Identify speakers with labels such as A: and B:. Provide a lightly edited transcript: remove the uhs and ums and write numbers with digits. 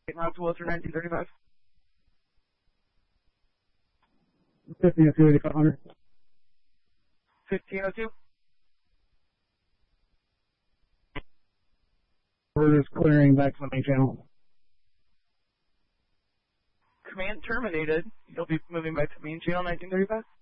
A: Route to Wilson 1935.
B: 1502, 8500.
A: 1502.
B: We're just clearing back to the main channel.
A: Command terminated. You'll be moving back to main channel 1935.